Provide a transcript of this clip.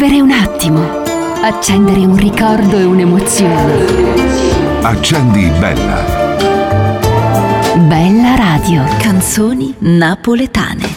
vivere un attimo, accendere un ricordo e un'emozione. Accendi Bella. Bella Radio. Canzoni napoletane.